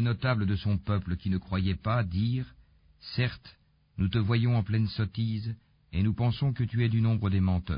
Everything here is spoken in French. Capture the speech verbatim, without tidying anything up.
notables de son peuple qui ne croyaient pas dirent « Certes, nous te voyons en pleine sottise, et nous pensons que tu es du nombre des menteurs. »